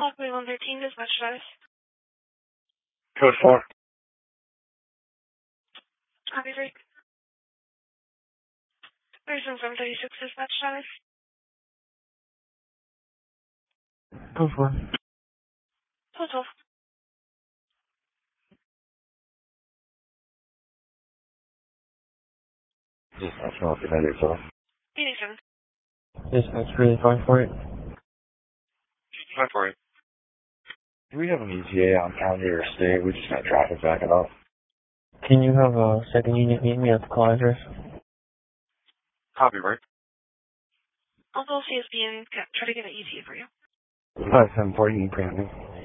Walkway 113, dispatch status. Code 4. Copy 3. Person 736, dispatch status. Code 4. Code 12. Dispatch North 87. 87. Dispatch really 548. 548. Do we have an ETA on county or state? We just got traffic backing up. Can you have a second unit meet me at the call address? Copy, right? I'll go CSP and try to get an ETA for you. 5740, you can grant me.